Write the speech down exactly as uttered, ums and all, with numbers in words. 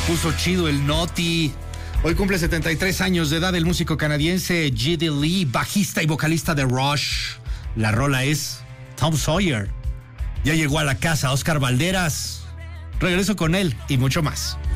puso chido el Noti. Hoy cumple setenta y tres años de edad el músico canadiense G D Lee, bajista y vocalista de Rush. La rola es Tom Sawyer. Ya llegó a la casa Oscar Valderas. Regreso con él y mucho más.